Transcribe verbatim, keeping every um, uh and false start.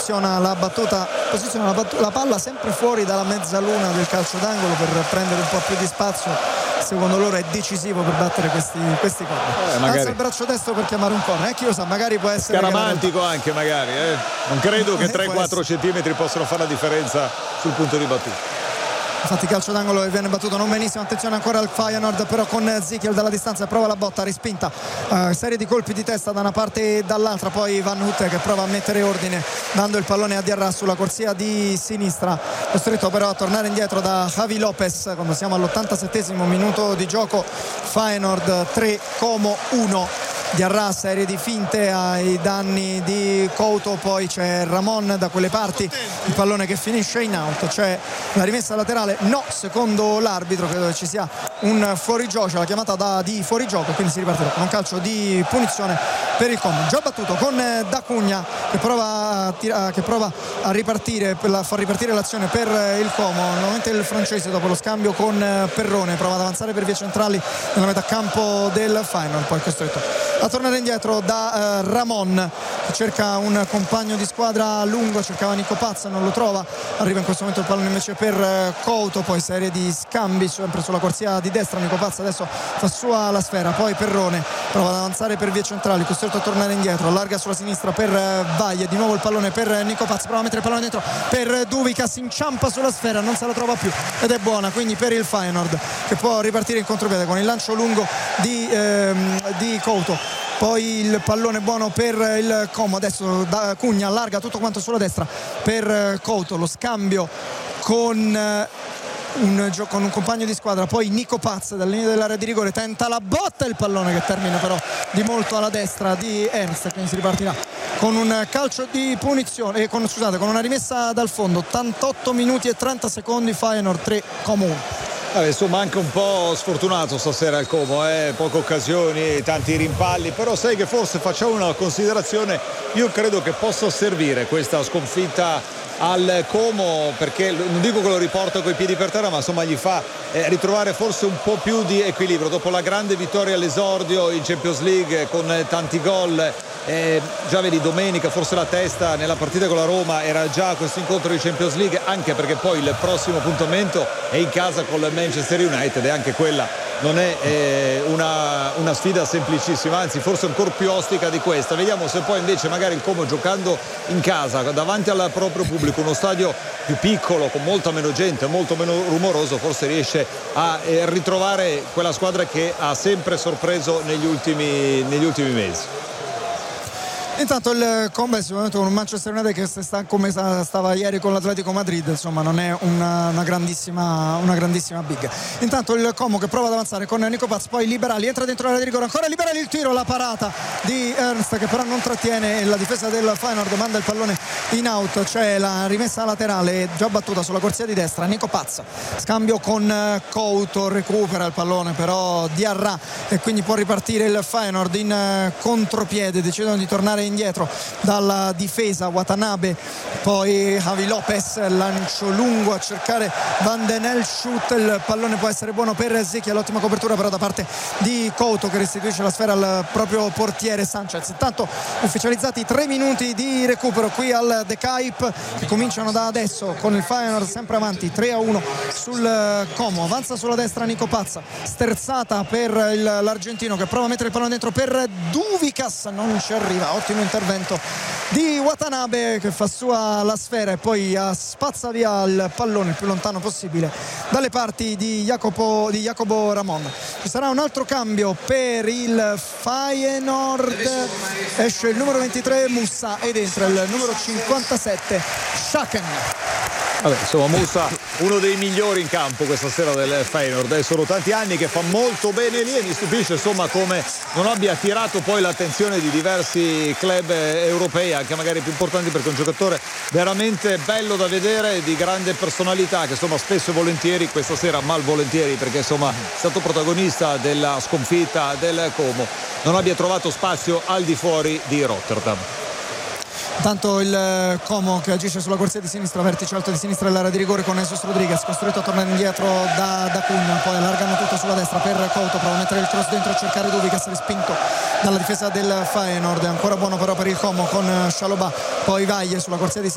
posiziona la battuta, posiziona la, battuta, la palla sempre fuori dalla mezzaluna del calcio d'angolo per prendere un po' più di spazio. Secondo loro è decisivo per battere questi, questi corner. Eh, magari... alza il braccio destro per chiamare un corner, eh, chi lo sa, magari può essere scaramantico anche magari, eh. Non credo che tre quattro centimetri possano fare la differenza sul punto di battuta. Infatti calcio d'angolo e viene battuto non benissimo, attenzione ancora al Feyenoord però con Zichel dalla distanza, prova la botta, respinta, uh, serie di colpi di testa da una parte e dall'altra, poi Van Houte che prova a mettere ordine dando il pallone a Diarra sulla corsia di sinistra, costretto però a tornare indietro da Javi Lopez quando siamo all'ottantasettesimo minuto di gioco. Feyenoord tre, Como uno. Diarra, serie di finte ai danni di Couto, poi c'è Ramon da quelle parti, il pallone che finisce in out, c'è la rimessa laterale, no, secondo l'arbitro credo che ci sia un fuorigioco, c'è la chiamata da, di fuorigioco, quindi si riparte con un calcio di punizione per il Como, già battuto con D'Acunha che prova a, tira, che prova a ripartire, per la, far ripartire l'azione per il Como. Nuovamente il francese dopo lo scambio con Perrone prova ad avanzare per vie centrali nella metà campo del Feyenoord, poi costretto a tornare indietro da uh, Ramon che cerca un compagno di squadra lungo, cercava Nico Pazza, non lo trova, arriva in questo momento il pallone invece per uh, Couto, poi serie di scambi sempre sulla corsia di destra, Nico Pazza adesso fa sua la sfera, poi Perrone prova ad avanzare per vie centrali, costretto a tornare indietro, allarga sulla sinistra per uh, Vaglie, di nuovo il pallone per uh, Nico Pazza, prova a mettere il pallone dentro per Duvica, si inciampa sulla sfera, non se la trova più ed è buona quindi per il Feyenoord che può ripartire in contropiede con il lancio lungo di, ehm, di Couto. Poi il pallone buono per il Como, adesso da Cugna allarga tutto quanto sulla destra per Couto, lo scambio con un, con un compagno di squadra, poi Nico Paz dalla linea dell'area di rigore tenta la botta, il pallone che termina però di molto alla destra di Ernst, quindi si ripartirà con un calcio di punizione, eh, con, scusate, con una rimessa dal fondo, ottantotto minuti e trenta secondi, Feyenoord tre, Como uno. Eh, insomma anche un po' sfortunato stasera il Como, eh? Poche occasioni, tanti rimpalli, però sai che forse facciamo una considerazione, io credo che possa servire questa sconfitta al Como, perché non dico che lo riporta coi piedi per terra, ma insomma gli fa eh, ritrovare forse un po' più di equilibrio dopo la grande vittoria all'esordio in Champions League con eh, tanti gol. Eh, già vedi domenica forse la testa nella partita con la Roma era già questo incontro di Champions League, anche perché poi il prossimo appuntamento è in casa con il Manchester United e anche quella non è eh, una, una sfida semplicissima, anzi forse ancora più ostica di questa. Vediamo se poi invece magari il Como giocando in casa davanti al proprio pubblico, uno stadio più piccolo con molta meno gente, molto meno rumoroso, forse riesce a eh, ritrovare quella squadra che ha sempre sorpreso negli ultimi, negli ultimi mesi. Intanto il Como è sicuramente con un Manchester United che sta come stava ieri con l'Atletico Madrid, insomma non è una, una grandissima una grandissima big. Intanto il Como che prova ad avanzare con Nico Paz, poi Liberali entra dentro l'area di rigore, ancora Liberali, il tiro, la parata di Ernst che però non trattiene, la difesa del Feyenoord manda il pallone in out, c'è la rimessa laterale già battuta sulla corsia di destra, Nico Paz, scambio con Couto, recupera il pallone però Diarra e quindi può ripartire il Feyenoord in contropiede, decidono di tornare indietro dalla difesa Watanabe, poi Javi Lopez, lancio lungo a cercare Van den Elschut, il pallone può essere buono per Zecchi, l'ottima copertura però da parte di Couto che restituisce la sfera al proprio portiere Sanchez. Intanto ufficializzati tre minuti di recupero qui al De Kuip che cominciano da adesso con il Feyenoord sempre avanti tre a uno sul Como, avanza sulla destra Nico Pazza, sterzata per il, l'argentino che prova a mettere il pallone dentro per Duvicas, non ci arriva, ottimo intervento di Watanabe che fa sua la sfera e poi uh, spazza via il pallone il più lontano possibile dalle parti di Jacopo, di Jacopo Ramon. Ci sarà un altro cambio per il Feyenoord, esce il numero ventitré Musa ed entra il numero cinquantasette Schaken. Vabbè, insomma Musa uno dei migliori in campo questa sera del Feyenoord, eh, sono tanti anni che fa molto bene lì e mi stupisce insomma come non abbia attirato poi l'attenzione di diversi club europei, anche magari più importanti, perché è un giocatore veramente bello da vedere, di grande personalità, che insomma spesso e volentieri, questa sera malvolentieri perché insomma è stato protagonista della sconfitta del Como, non abbia trovato spazio al di fuori di Rotterdam. Tanto il Como che agisce sulla corsia di sinistra, vertice alto di sinistra dell'area di rigore con Jesus Rodriguez, costretto a tornare indietro da, da Cugna, poi allargano tutto sulla destra per Couto, prova a mettere il cross dentro a cercare Duvicas, respinto dalla difesa del Feyenoord, ancora buono però per il Como con Chalobah, poi Vaglie sulla corsia di sinistra